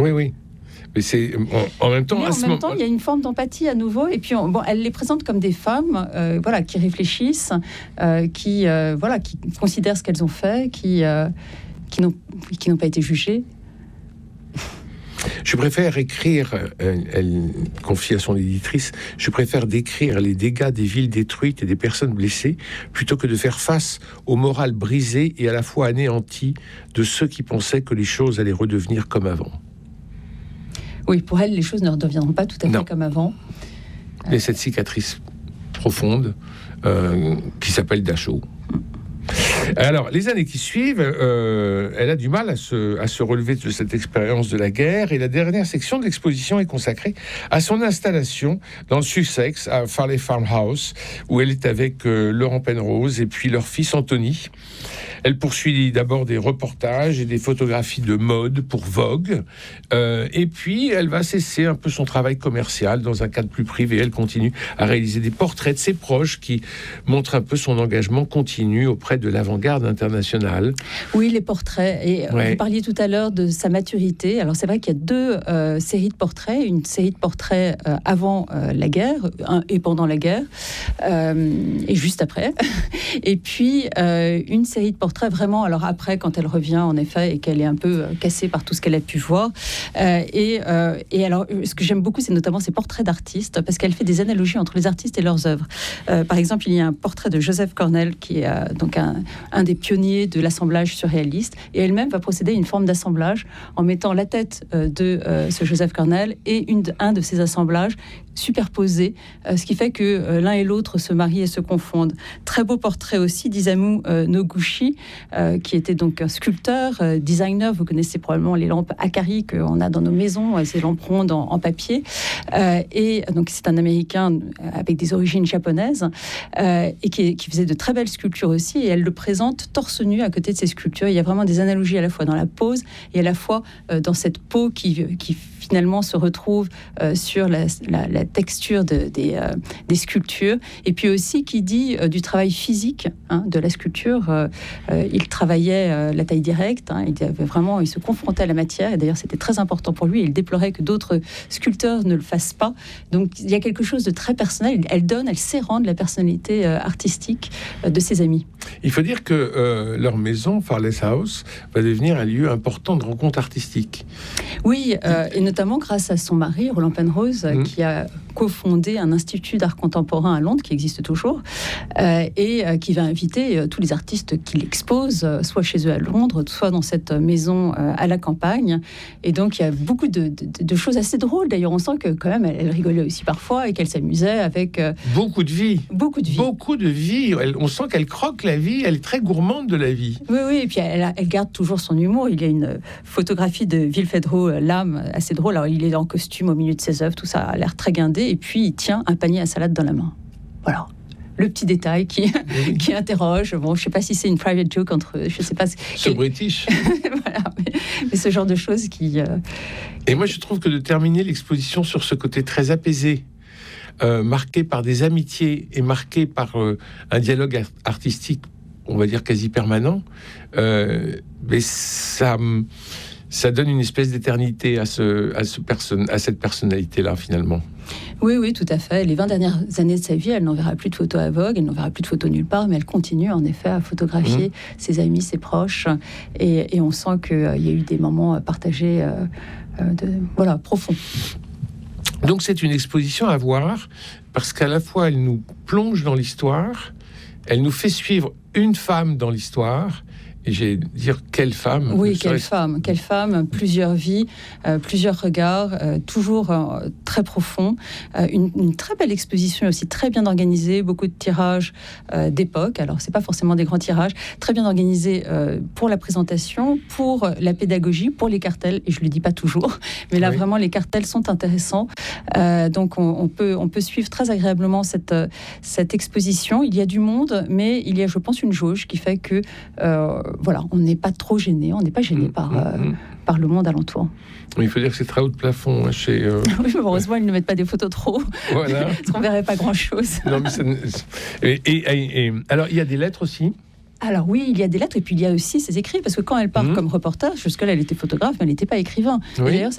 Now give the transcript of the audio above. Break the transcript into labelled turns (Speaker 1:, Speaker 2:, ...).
Speaker 1: Oui. Mais c'est en même temps.
Speaker 2: Il y a une forme d'empathie à nouveau. Et puis, elle les présente comme des femmes, qui réfléchissent, qui considèrent ce qu'elles ont fait, qui n'ont pas été jugées.
Speaker 1: Je préfère écrire, elle confie à son éditrice, je préfère décrire les dégâts des villes détruites et des personnes blessées, plutôt que de faire face au moral brisé et à la fois anéanti de ceux qui pensaient que les choses allaient redevenir comme avant.
Speaker 2: Oui, pour elle, les choses ne redeviendront pas tout à fait comme avant.
Speaker 1: Il y a cette cicatrice profonde qui s'appelle Dachau. Alors, les années qui suivent, elle a du mal à se relever de cette expérience de la guerre, et la dernière section de l'exposition est consacrée à son installation dans le Sussex, à Farley Farmhouse, où elle est avec Laurent Penrose et puis leur fils Anthony. Elle poursuit d'abord des reportages et des photographies de mode pour Vogue, et puis elle va cesser un peu son travail commercial dans un cadre plus privé. Elle continue à réaliser des portraits de ses proches qui montrent un peu son engagement continu auprès de l'avant-garde internationale.
Speaker 2: Oui, les portraits. Et vous parliez tout à l'heure de sa maturité. Alors c'est vrai qu'il y a deux séries de portraits. Une série de portraits avant la guerre et pendant la guerre, et juste après. Et puis une série de portraits vraiment, alors après, quand elle revient en effet et qu'elle est un peu cassée par tout ce qu'elle a pu voir. Et alors, ce que j'aime beaucoup, c'est notamment ses portraits d'artistes, parce qu'elle fait des analogies entre les artistes et leurs œuvres. Par exemple, il y a un portrait de Joseph Cornell, qui est donc un des pionniers de l'assemblage surréaliste, et elle-même va procéder à une forme d'assemblage en mettant la tête de ce Joseph Cornell et un de ses assemblages superposés, ce qui fait que l'un et l'autre se marient et se confondent. Très beau portrait aussi d'Isamu Noguchi, qui était donc un sculpteur, designer. Vous connaissez probablement les lampes Akari qu'on a dans nos maisons, ces lampes rondes en papier. Et donc c'est un Américain avec des origines japonaises, et qui faisait de très belles sculptures aussi. Et elle le présente torse nu à côté de ses sculptures. Il y a vraiment des analogies à la fois dans la pose et à la fois dans cette peau qui finalement se retrouve sur la texture des sculptures, et puis aussi qui dit du travail physique de la sculpture. Il travaillait la taille directe, il se confrontait à la matière, et d'ailleurs c'était très important pour lui. Il déplorait que d'autres sculpteurs ne le fassent pas. Donc il y a quelque chose de très personnel. Elle sait rendre la personnalité artistique de ses amis.
Speaker 1: Il faut dire que leur maison, Farley's House, va devenir un lieu important de rencontres artistiques.
Speaker 2: Oui, et notamment grâce à son mari, Roland Penrose, qui a cofondé un institut d'art contemporain à Londres, qui existe toujours, et qui va inviter tous les artistes qu'il expose, soit chez eux à Londres, soit dans cette maison à la campagne. Et donc, il y a beaucoup de choses assez drôles. D'ailleurs, on sent que quand même, elle rigolait aussi parfois et qu'elle s'amusait avec...
Speaker 1: Beaucoup de vie.
Speaker 2: Beaucoup de vie.
Speaker 1: Beaucoup de vie. On sent qu'elle croque la vie. Elle est très gourmande de la vie.
Speaker 2: Oui, et puis elle garde toujours son humour. Il y a une photographie de Vilfredo Lamm assez drôle. Alors, il est en costume au milieu de ses œuvres. Tout ça a l'air très guindé. Et puis, il tient un panier à salade dans la main. Voilà. Le petit détail qui interroge. Bon, je ne sais pas si c'est une private joke entre... Je sais pas.
Speaker 1: Ce British.
Speaker 2: Voilà, mais ce genre de choses qui...
Speaker 1: Et moi, je trouve que de terminer l'exposition sur ce côté très apaisé, marqué par des amitiés et marqué par un dialogue artistique, on va dire quasi permanent, mais ça donne une espèce d'éternité à cette personnalité-là, finalement.
Speaker 2: Oui, tout à fait. Les 20 dernières années de sa vie, elle n'en verra plus de photos à Vogue, elle n'en verra plus de photos nulle part, mais elle continue en effet à photographier ses amis, ses proches, et on sent qu'il y a eu des moments partagés profonds.
Speaker 1: Donc c'est une exposition à voir, parce qu'à la fois elle nous plonge dans l'histoire, elle nous fait suivre une femme dans l'histoire. Et j'ai dire quelle femme.
Speaker 2: Oui, quelle femme, plusieurs vies, plusieurs regards, toujours très profonds. Une très belle exposition aussi, très bien organisée, beaucoup de tirages d'époque. Alors, c'est pas forcément des grands tirages, très bien organisés pour la présentation, pour la pédagogie, pour les cartels. Et je le dis pas toujours, mais là vraiment les cartels sont intéressants. Donc, on peut suivre très agréablement cette exposition. Il y a du monde, mais il y a, je pense, une jauge qui fait que on n'est pas trop gêné, on n'est pas gêné par le monde alentour.
Speaker 1: Il faut dire que c'est très haut de plafond chez...
Speaker 2: Oui, mais heureusement, ils ne mettent pas des photos trop,
Speaker 1: voilà.
Speaker 2: parce qu'on ne verrait pas grand-chose.
Speaker 1: Non, mais alors, il y a des lettres aussi.
Speaker 2: Alors oui, il y a des lettres, et puis il y a aussi ses écrits, parce que quand elle part comme reporter, jusque-là, elle était photographe, mais elle n'était pas écrivain.
Speaker 1: Oui.
Speaker 2: Et d'ailleurs,